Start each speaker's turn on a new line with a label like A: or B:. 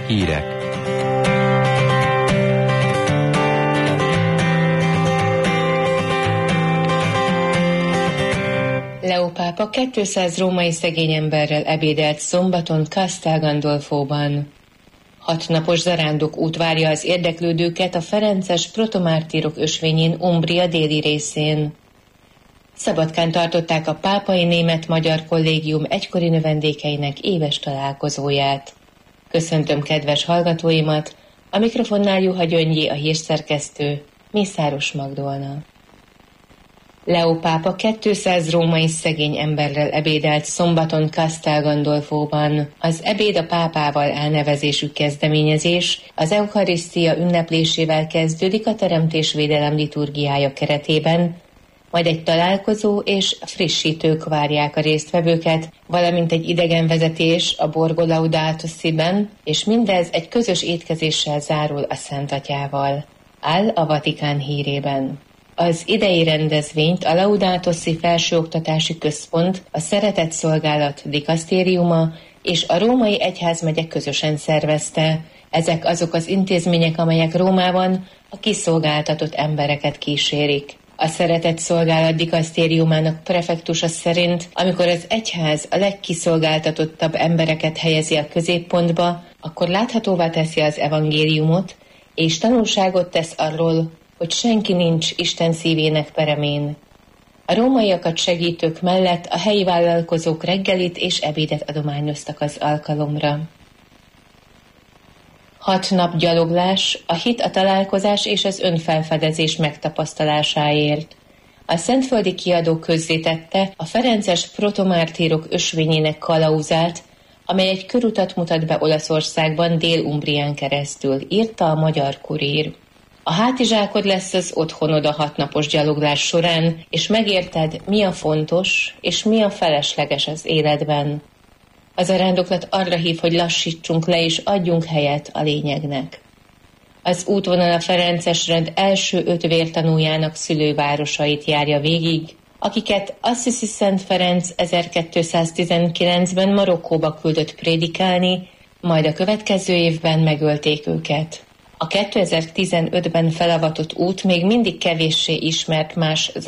A: Hírek.
B: Leó pápa 200 római szegény emberrel ebédelt szombaton Castel Gandolfóban. 6 napos zarándokút várja az érdeklődőket a ferences protomártírok ösvényén Umbria déli részén. Szabadkán tartották a pápai német-magyar kollégium egykori növendékeinek éves találkozóját. Köszöntöm kedves hallgatóimat, a mikrofonnál Juha Gyöngyi, a hírszerkesztő, Mészáros Magdolna. Leó pápa 200 római szegény emberrel ebédelt szombaton Castel Gandolfóban. Az ebéd a pápával elnevezésű kezdeményezés az eukarisztia ünneplésével kezdődik a teremtésvédelem liturgiája keretében, majd egy találkozó és frissítők várják a résztvevőket, valamint egy idegenvezetés a Borgo Laudato Si-ben, és mindez egy közös étkezéssel zárul a Szent Atyával. Áll a Vatikán hírében. Az idei rendezvényt a Laudato Si Felsőoktatási Központ, a Szeretett Szolgálat dikasztériuma és a Római Egyházmegye közösen szervezte. Ezek azok az intézmények, amelyek Rómában a kiszolgáltatott embereket kísérik. A Szeretett Szolgálat dikasztériumának prefektusa szerint, amikor az egyház a legkiszolgáltatottabb embereket helyezi a középpontba, akkor láthatóvá teszi az evangéliumot, és tanulságot tesz arról, hogy senki nincs Isten szívének peremén. A rómaiakat segítők mellett a helyi vállalkozók reggelit és ebédet adományoztak az alkalomra. 6 nap gyaloglás, a hit, a találkozás és az önfelfedezés megtapasztalásáért. A szentföldi kiadó közzétette a ferences protomártírok ösvényének kalauzát, amely egy körutat mutat be Olaszországban Dél-Umbrián keresztül, írta a Magyar Kurír. A hátizsákod lesz az otthonod a 6 napos gyaloglás során, és megérted, mi a fontos, és mi a felesleges az életben. A zarándoklat arra hív, hogy lassítsunk le, és adjunk helyet a lényegnek. Az útvonal a ferences rend első 5 vértanújának szülővárosait járja végig, akiket Assisi Szent Ferenc 1219-ben Marokkóba küldött prédikálni, majd a következő évben megölték őket. A 2015-ben felavatott út még mindig kevéssé ismert más